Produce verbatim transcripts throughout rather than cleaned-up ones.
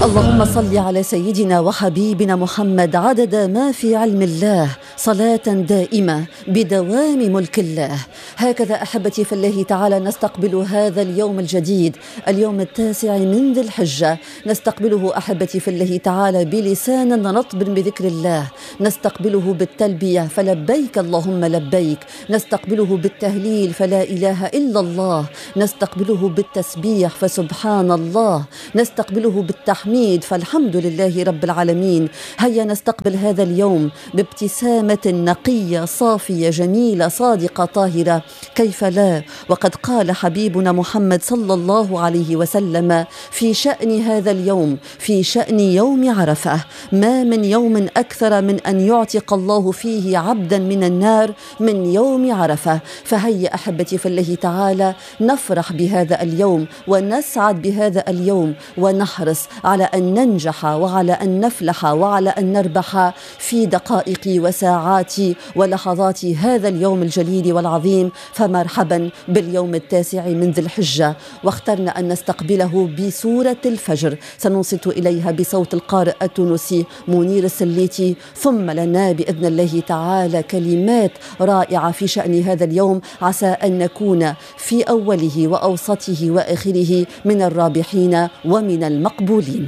اللهم صل على سيدنا وحبيبنا محمد عدد ما في علم الله، صلاة دائمة بدوام ملك الله. هكذا أحبتي في الله تعالى نستقبل هذا اليوم الجديد، اليوم التاسع من ذي الحجة. نستقبله أحبتي في الله تعالى بلسان رطب بذكر الله، نستقبله بالتلبية فلبيك اللهم لبيك، نستقبله بالتهليل فلا إله إلا الله، نستقبله بالتسبيح فسبحان الله، نستقبله بالتحميد فالحمد لله رب العالمين. هيا نستقبل هذا اليوم بابتسامة نقية صافية جميلة صادقة طاهرة، كيف لا؟ وقد قال حبيبنا محمد صلى الله عليه وسلم في شأن هذا اليوم، في شأن يوم عرفة: ما من يوم أكثر من أن يعتق الله فيه عبدا من النار من يوم عرفة. فهيا أحبتي في الله تعالى نفرح بهذا اليوم ونسعد بهذا اليوم، ونحرص على أن ننجح وعلى أن نفلح وعلى أن نربح في دقائق وساعات ولحظات هذا اليوم الجليل والعظيم. فمرحبا باليوم التاسع من ذي الحجة، واخترنا أن نستقبله بسورة الفجر، سننصت إليها بصوت القارئ التونسي منير السليتي، ثم لنا بإذن الله تعالى كلمات رائعة في شأن هذا اليوم، عسى أن نكون في أوله وأوسطه وآخره من الرابحين ومن المقبولين.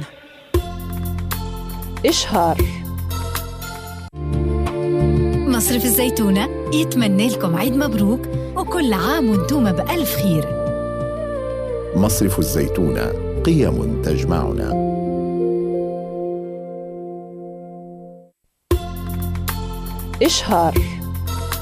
إشهار. مصرف الزيتونة يتمنى لكم عيد مبروك وكل عام وانتم بألف خير. مصرف الزيتونة، قيم تجمعنا. إشهار.